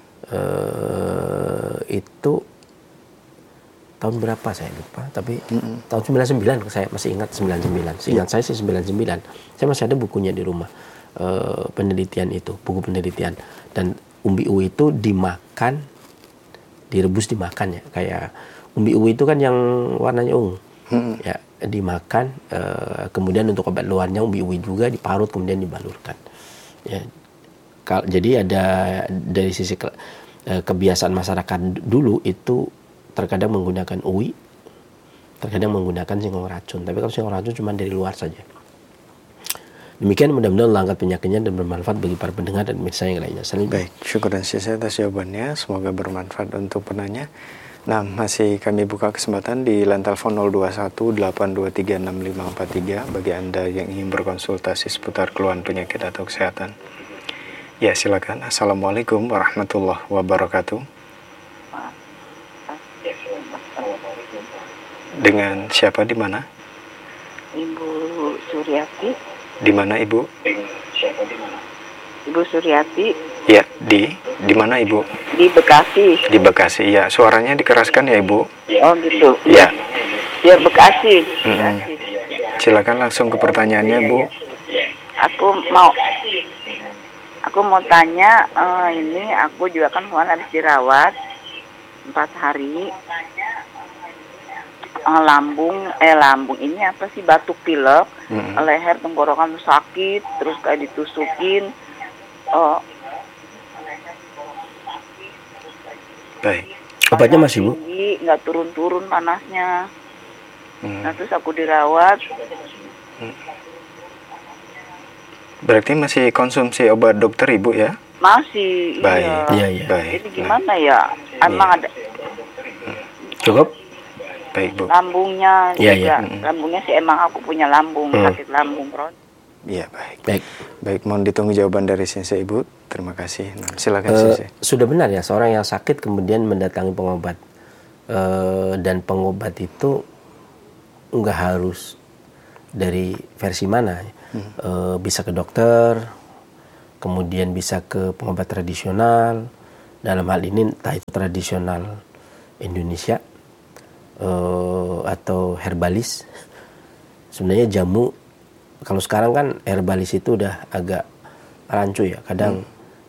Itu tahun berapa saya lupa, tapi tahun 99 saya masih ingat 99. Seingat saya sih 99. Saya masih ada bukunya di rumah. Penelitian itu, buku penelitian. Dan umbi uwi itu dimakan, direbus dimakan ya. Kayak umbi uwi itu kan yang warnanya ungu. Ya, dimakan, kemudian untuk obat luarnya umbi uwi juga diparut kemudian dibalurkan. Ya. Jadi ada dari sisi kebiasaan masyarakat dulu itu terkadang menggunakan uwi, terkadang menggunakan singkong racun. Tapi kalau singkong racun cuma dari luar saja. Demikian, mudah-mudahan Allah angkat penyakitnya dan bermanfaat bagi para pendengar dan pemirsa yang lainnya. Baik, syukur dan syukur atas jawabannya. Semoga bermanfaat untuk penanya. Nah, masih kami buka kesempatan di line telepon 021-823-6543 bagi Anda yang ingin berkonsultasi seputar keluhan penyakit atau kesehatan. Ya, silakan. Assalamualaikum warahmatullahi wabarakatuh. Dengan siapa, di mana? Ibu Suryati. Di mana, Ibu? Ibu Suryati. Ya, di mana, Ibu? Di Bekasi. Di Bekasi, ya. Suaranya dikeraskan ya, Ibu? Oh, gitu. Ya. Ya, Bekasi. Silakan langsung ke pertanyaannya, Bu. Aku mau tanya, ini aku juga kan kemarin habis dirawat 4 hari. Lambung ini apa sih, batuk pilek, leher tenggorokan sakit, terus kayak ditusukin. Baik. Obatnya masih, Bu? Nggak turun-turun panasnya. Nah, terus aku dirawat. Berarti masih konsumsi obat dokter, Ibu, ya? Masih. Baik. Iya. Baik. Jadi gimana ya? Emang ada. Cukup? Baik, Bu. Lambungnya juga. Iya. Lambungnya sih emang aku punya lambung, sakit lambung, Bro. Iya, baik. Mohon ditunggu jawaban dari Sensei, Ibu. Terima kasih. Nah, silakan Sensei. Sudah benar ya, seorang yang sakit kemudian mendatangi pengobat. Dan pengobat itu nggak harus dari versi mana. Bisa ke dokter, kemudian bisa ke pengobat tradisional. Dalam hal ini entah itu tradisional Indonesia atau herbalis. Sebenarnya jamu, kalau sekarang kan herbalis itu udah agak rancu ya. Kadang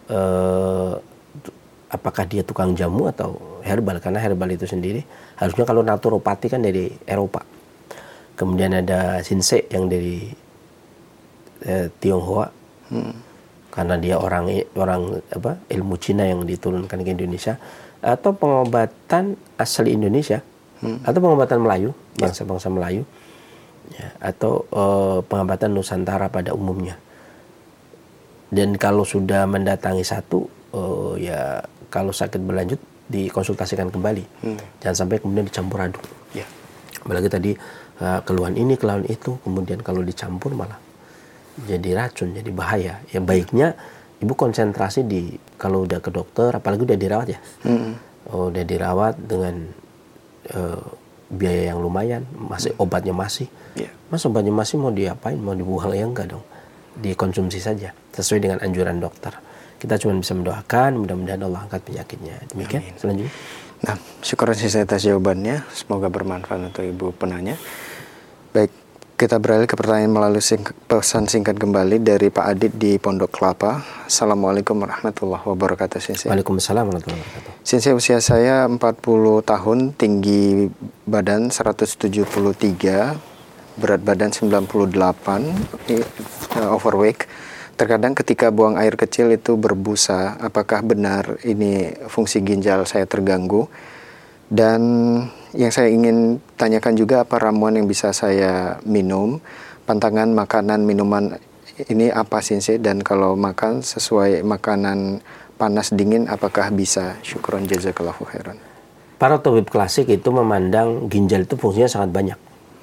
apakah dia tukang jamu atau herbal, karena herbal itu sendiri harusnya kalau naturopati kan dari Eropa. Kemudian ada Sensei yang dari Tionghoa, karena dia orang ilmu Cina yang diturunkan ke Indonesia, atau pengobatan asli Indonesia, atau pengobatan Melayu, bangsa-bangsa Melayu, ya, atau pengobatan Nusantara pada umumnya. Dan kalau sudah mendatangi satu, ya kalau sakit berlanjut dikonsultasikan kembali, jangan sampai kemudian dicampur aduk. Ya. Apalagi tadi keluhan ini, keluhan itu, kemudian kalau dicampur malah jadi racun, jadi bahaya. Ya baiknya Ibu konsentrasi di, kalau udah ke dokter, apalagi udah dirawat ya, udah dirawat dengan biaya yang lumayan, masih obatnya masih, Mas obatnya masih mau diapain, mau dibuang ya enggak dong, dikonsumsi saja sesuai dengan anjuran dokter. Kita cuma bisa mendoakan, mudah-mudahan Allah angkat penyakitnya. Demikian. Amin. Selanjutnya. Nah, syukur atas jawabannya, semoga bermanfaat untuk Ibu penanya. Baik, kita beralih ke pertanyaan melalui pesan singkat kembali dari Pak Adit di Pondok Kelapa. Assalamualaikum warahmatullahi wabarakatuh, Sensei. Waalaikumsalam warahmatullahi wabarakatuh. Sensei, usia saya 40 tahun, tinggi badan 173, berat badan 98, overweight. Terkadang ketika buang air kecil itu berbusa. Apakah benar ini fungsi ginjal saya terganggu? Dan yang saya ingin tanyakan juga, apa ramuan yang bisa saya minum? Pantangan makanan minuman ini apa Sensei, dan kalau makan sesuai makanan panas dingin apakah bisa? Syukron jazakallahu khairan. Para tabib klasik itu memandang ginjal itu fungsinya sangat banyak.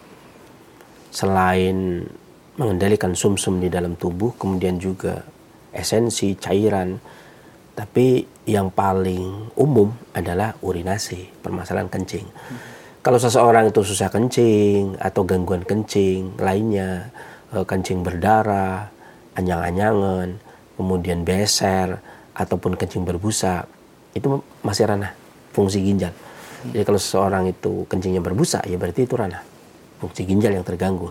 Selain mengendalikan sumsum di dalam tubuh, kemudian juga esensi, cairan. Tapi yang paling umum adalah urinasi, permasalahan kencing. Kalau seseorang itu susah kencing atau gangguan kencing lainnya, kencing berdarah, anyang-anyangan, kemudian beser, ataupun kencing berbusa, itu masih ranah fungsi ginjal. Jadi kalau seseorang itu kencingnya berbusa, ya berarti itu ranah fungsi ginjal yang terganggu.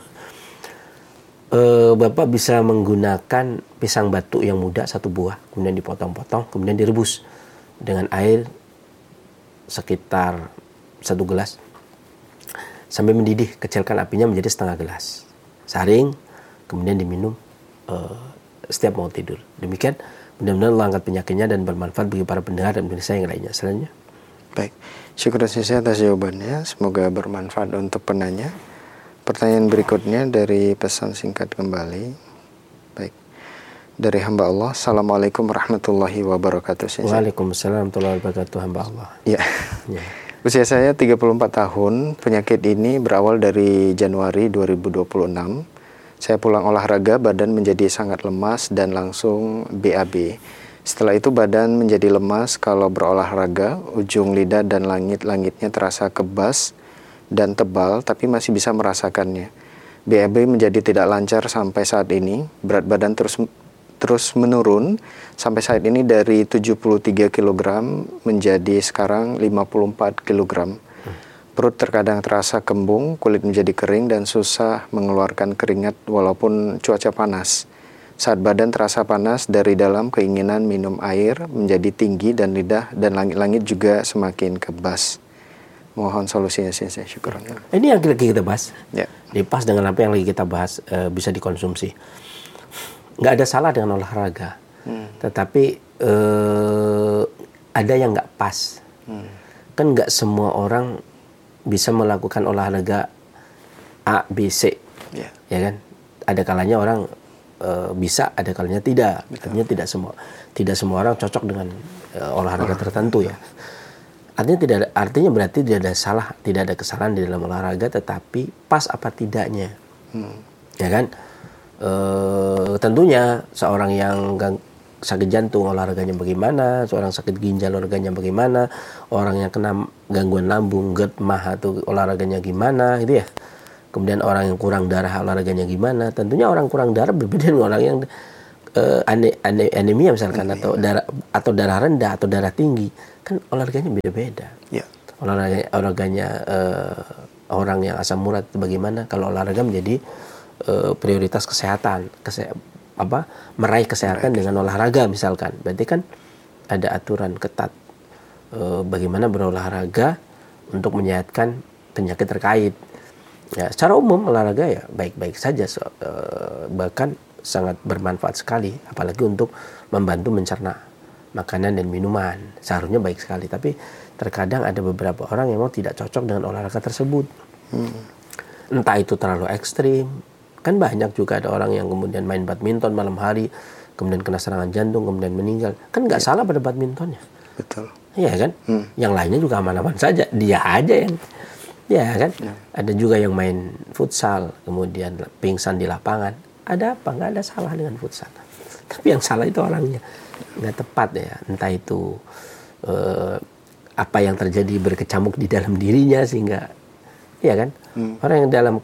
Bapak bisa menggunakan pisang batu yang muda 1 buah, kemudian dipotong-potong, kemudian direbus dengan air sekitar 1 gelas sampai mendidih. Kecilkan apinya menjadi setengah gelas. Saring, kemudian diminum setiap mau tidur. Demikian, mudah-mudahan Allah angkat penyakitnya dan bermanfaat bagi para pendengar dan pemirsa yang lainnya. Selanjutnya. Baik, syukur Sensei atas jawabannya. Semoga bermanfaat untuk penanya. Pertanyaan berikutnya dari pesan singkat kembali. Baik, dari hamba Allah. Assalamualaikum warahmatullahi wabarakatuh. Sensei. Waalaikumsalam warahmatullahi wabarakatuh, hamba Allah. Ya. Usia saya 34 tahun. Penyakit ini berawal dari Januari 2026. Saya pulang olahraga, badan menjadi sangat lemas dan langsung BAB. Setelah itu badan menjadi lemas kalau berolahraga, ujung lidah dan langit-langitnya terasa kebas dan tebal, tapi masih bisa merasakannya. BAB menjadi tidak lancar sampai saat ini. Berat badan terus menurun sampai saat ini dari 73 kg menjadi sekarang 54 kg. Perut terkadang terasa kembung, kulit menjadi kering dan susah mengeluarkan keringat walaupun cuaca panas. Saat badan terasa panas dari dalam, keinginan minum air menjadi tinggi dan lidah dan langit-langit juga semakin kebas. Mohon solusinya Sensei. Syukur. Ini yang lagi kita bahas. Ya. Dipas dengan apa yang lagi kita bahas, bisa dikonsumsi. Nggak ada salah dengan olahraga. Tetapi ada yang nggak pas. Kan nggak semua orang bisa melakukan olahraga A, B, C. Ya kan? Ada kalanya orang bisa, ada kalanya tidak. Artinya tidak semua orang cocok dengan olahraga tertentu ya. Artinya berarti tidak ada kesalahan di dalam olahraga, tetapi pas apa tidaknya. Ya kan? Tentunya seorang yang sakit jantung olahraganya bagaimana, seorang sakit ginjal olahraganya bagaimana, orang yang kena gangguan lambung, GERD, MAH itu olahraganya gimana gitu ya. Kemudian orang yang kurang darah olahraganya gimana. Tentunya orang kurang darah berbeda dengan orang yang anemia misalkan, atau darah rendah atau darah tinggi. Kan olahraganya beda-beda. Yeah. Olahraganya orang yang asam urat bagaimana. Kalau olahraga menjadi prioritas kesehatan, meraih kesehatan dengan olahraga misalkan. Berarti kan ada aturan ketat bagaimana berolahraga untuk menyehatkan penyakit terkait. Ya, secara umum olahraga ya baik-baik saja, bahkan sangat bermanfaat sekali, apalagi untuk membantu mencerna makanan dan minuman. Seharusnya baik sekali, tapi terkadang ada beberapa orang yang memang tidak cocok dengan olahraga tersebut. Entah itu terlalu ekstrim. Kan banyak juga ada orang yang kemudian main badminton malam hari, kemudian kena serangan jantung, kemudian meninggal. Kan nggak salah pada badmintonnya. Betul. Iya kan? Yang lainnya juga aman-aman saja. Dia aja yang, ya kan? Ada juga yang main futsal, kemudian pingsan di lapangan. Ada apa? Nggak ada salah dengan futsal. Tapi yang salah itu orangnya. Nggak tepat ya. Entah itu apa yang terjadi berkecamuk di dalam dirinya sehingga, ya kan? Orang yang dalam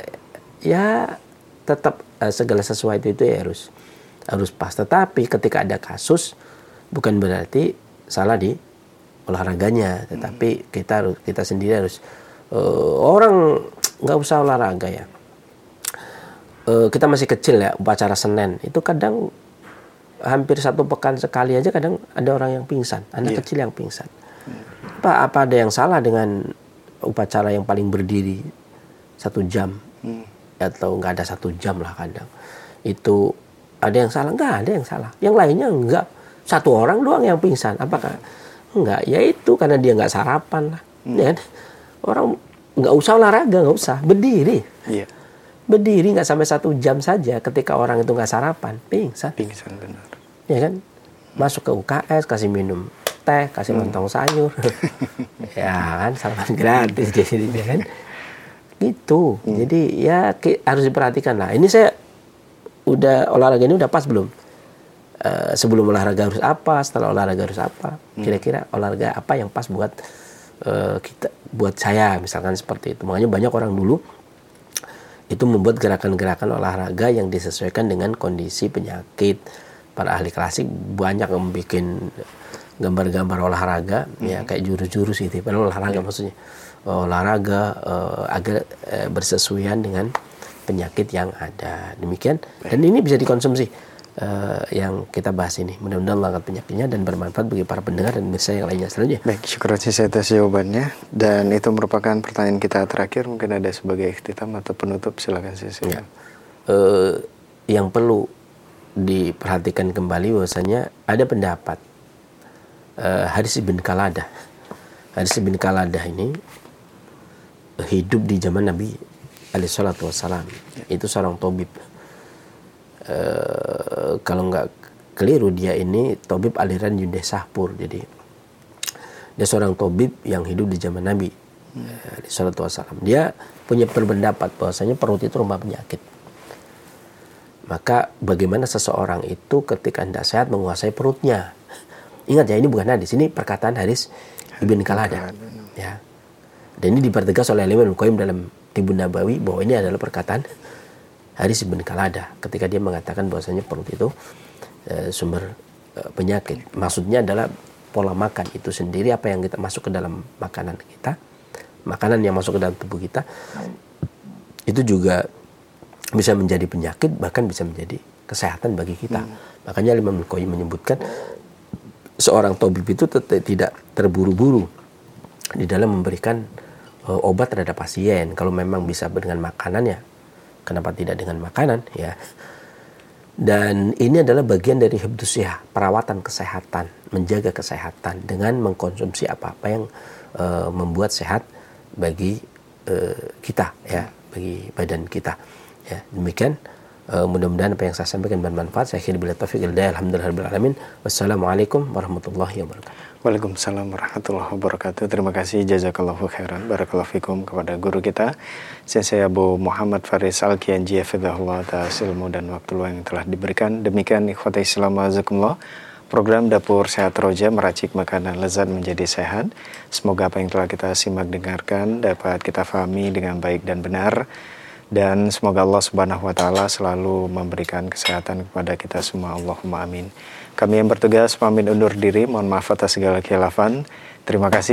ya tetap segala sesuatu itu ya harus pas. Tetapi ketika ada kasus, bukan berarti salah di olahraganya, tetapi kita sendiri harus orang nggak usah olahraga ya. Kita masih kecil ya, upacara Senen itu kadang hampir 1 pekan sekali aja kadang ada orang yang pingsan, anak kecil yang pingsan. Apa ada yang salah dengan upacara yang paling berdiri 1 jam? Atau nggak ada 1 jam lah kadang. Itu ada yang salah? Nggak ada yang salah. Yang lainnya enggak. 1 orang doang yang pingsan. Apakah? Enggak. Ya itu karena dia nggak sarapan lah. Ya, orang nggak usah olahraga, nggak usah. Berdiri. Berdiri nggak sampai 1 jam saja ketika orang itu nggak sarapan, pingsan. Pingsan benar. Ya kan? Masuk ke UKS, kasih minum teh, kasih lontong sayur. Ya kan, sarapan gratis jadi ya kan. Gitu. Jadi ya harus diperhatikan lah. Ini saya udah olahraga ini udah pas belum? Sebelum olahraga harus apa, setelah olahraga harus apa? Kira-kira olahraga apa yang pas buat kita, buat saya misalkan seperti itu. Makanya banyak orang dulu itu membuat gerakan-gerakan olahraga yang disesuaikan dengan kondisi penyakit. Para ahli klasik banyak yang bikin gambar-gambar olahraga ya kayak jurus-jurus gitu. Padahal olahraga maksudnya olahraga agar bersesuaian dengan penyakit yang ada. Demikian, dan ini bisa dikonsumsi yang kita bahas ini. Mudah-mudahan Allah angkat penyakitnya dan bermanfaat bagi para pendengar dan pemirsa yang lainnya selanjutnya. Baik, syukur atas jawabannya. Dan itu merupakan pertanyaan kita terakhir. Mungkin ada sebagai ikhtitam atau penutup, silakan saya. Yang perlu diperhatikan kembali bahwasanya ada pendapat Haris bin Qaladah. Haris bin Qaladah ini hidup di zaman Nabi alaihi salatu wassalam. Itu seorang tabib. Kalau nggak keliru dia ini tabib aliran Yudhe Sahpur. Jadi dia seorang tabib yang hidup di zaman Nabi alaihi salatu wassalam. Dia punya berpendapat bahwasanya perut itu rumah penyakit. Maka bagaimana seseorang itu ketika hendak sehat menguasai perutnya. Ingat ya, ini bukan hadis, ini perkataan Haris bin Qaladah. Ya. Dan ini dipertegas oleh Imam Al-Qayyim dalam Tibbun Nabawi bahwa ini adalah perkataan Haris bin Qaladah ketika dia mengatakan bahwasanya perut itu sumber penyakit. Maksudnya adalah pola makan itu sendiri, apa yang kita masuk ke dalam makanan kita, makanan yang masuk ke dalam tubuh kita itu juga bisa menjadi penyakit, bahkan bisa menjadi kesehatan bagi kita. Makanya Imam Al-Qayyim menyebutkan seorang tabib itu tidak terburu-buru di dalam memberikan obat terhadap pasien. Kalau memang bisa dengan makanan ya kenapa tidak dengan makanan ya. Dan ini adalah bagian dari hifdzusyah, perawatan kesehatan, menjaga kesehatan dengan mengkonsumsi apa-apa yang membuat sehat bagi kita ya, bagi badan kita. Ya, demikian mudah-mudahan apa yang saya sampaikan bermanfaat. Saya akhiri bila taufiq hidayah. Alhamdulillahirabbil alamin. Wassalamualaikum warahmatullahi wabarakatuh. Waalaikumsalam warahmatullahi wabarakatuh. Terima kasih, jazakallahu khairan, barakallahu fikum kepada guru kita Sensei Abu Muhammad Faris Al-Kianji hafizahullah atas ilmu dan waktu luang yang telah diberikan. Demikian ikhwati Islam azakumullah, program Dapur Sehat Roja, meracik makanan lezat menjadi sehat. Semoga apa yang telah kita simak dengarkan dapat kita fahami dengan baik dan benar. Dan semoga Allah Subhanahu wa Ta'ala selalu memberikan kesehatan kepada kita semua. Allahumma amin. Kami yang bertugas pamit undur diri. Mohon maaf atas segala khilafan. Terima kasih.